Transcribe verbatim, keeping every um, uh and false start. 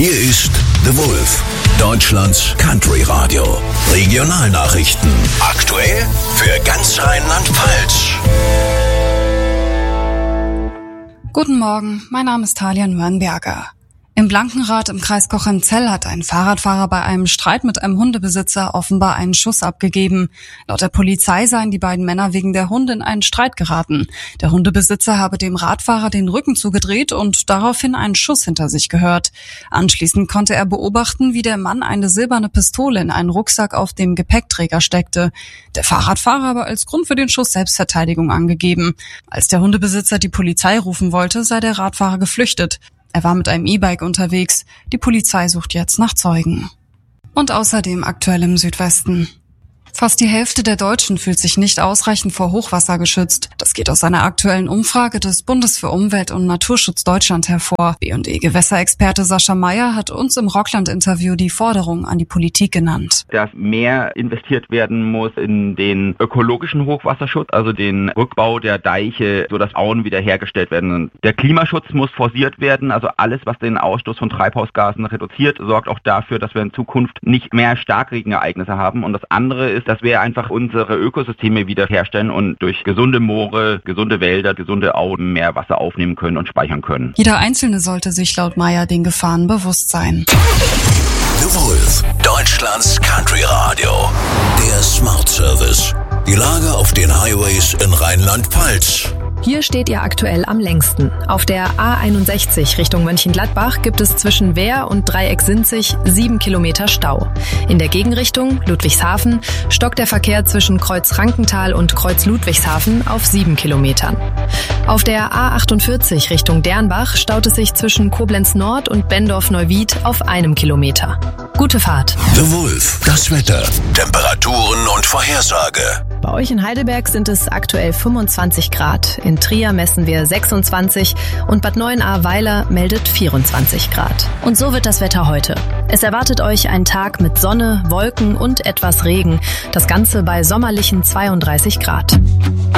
Hier ist The Wolf, Deutschlands Country Radio. Regionalnachrichten. Aktuell für ganz Rheinland-Pfalz. Guten Morgen, mein Name ist Talia Nürnberger. Im Blankenrath im Kreis Cochem-Zell hat ein Fahrradfahrer bei einem Streit mit einem Hundebesitzer offenbar einen Schuss abgegeben. Laut der Polizei seien die beiden Männer wegen der Hunde in einen Streit geraten. Der Hundebesitzer habe dem Radfahrer den Rücken zugedreht und daraufhin einen Schuss hinter sich gehört. Anschließend konnte er beobachten, wie der Mann eine silberne Pistole in einen Rucksack auf dem Gepäckträger steckte. Der Fahrradfahrer habe als Grund für den Schuss Selbstverteidigung angegeben. Als der Hundebesitzer die Polizei rufen wollte, sei der Radfahrer geflüchtet. Er war mit einem E-Bike unterwegs. Die Polizei sucht jetzt nach Zeugen. Und außerdem aktuell im Südwesten. Fast die Hälfte der Deutschen fühlt sich nicht ausreichend vor Hochwasser geschützt. Das geht aus einer aktuellen Umfrage des Bundes für Umwelt und Naturschutz Deutschland hervor. B und E-Gewässerexperte Sascha Meyer hat uns im Rockland-Interview die Forderung an die Politik genannt. Dass mehr investiert werden muss in den ökologischen Hochwasserschutz, also den Rückbau der Deiche, sodass Auen wiederhergestellt werden. Der Klimaschutz muss forciert werden, also alles, was den Ausstoß von Treibhausgasen reduziert, sorgt auch dafür, dass wir in Zukunft nicht mehr Starkregenereignisse haben. Und das andere ist, dass wir einfach unsere Ökosysteme wiederherstellen und durch gesunde Moore, gesunde Wälder, gesunde Auen mehr Wasser aufnehmen können und speichern können. Jeder Einzelne sollte sich laut Meyer den Gefahren bewusst sein. The Wolf, Deutschlands Country Radio. Der Smart Service. Die Lage auf den Highways in Rheinland-Pfalz. Hier steht ihr aktuell am längsten. Auf der A einundsechzig Richtung Mönchengladbach gibt es zwischen Wehr und Dreieck-Sinzig sieben Kilometer Stau. In der Gegenrichtung Ludwigshafen stockt der Verkehr zwischen Kreuz-Frankenthal und Kreuz-Ludwigshafen auf sieben Kilometern. Auf der A achtundvierzig Richtung Dernbach staut es sich zwischen Koblenz Nord und Bendorf-Neuwied auf einem Kilometer. Gute Fahrt. The Wolf, das Wetter, Temperaturen und Vorhersage. Bei euch in Heidelberg sind es aktuell fünfundzwanzig Grad. In Trier messen wir sechsundzwanzig und Bad Neuenahr-Weiler meldet vierundzwanzig Grad. Und so wird das Wetter heute. Es erwartet euch ein Tag mit Sonne, Wolken und etwas Regen. Das Ganze bei sommerlichen zweiunddreißig Grad.